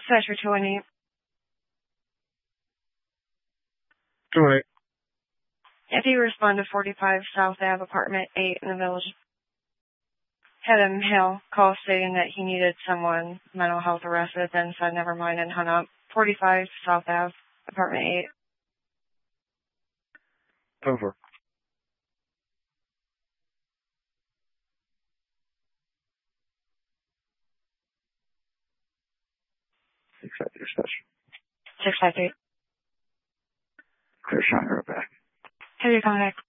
Dispatcher 218. 218. If you respond to 45 South Ave, apartment 8 in the village, had him call stating that he needed someone mental health arrested, then said never mind and hung up. 45 South Ave, apartment 8. Over. 653 dispatch. 653. Clear shot, right back. Have your contact.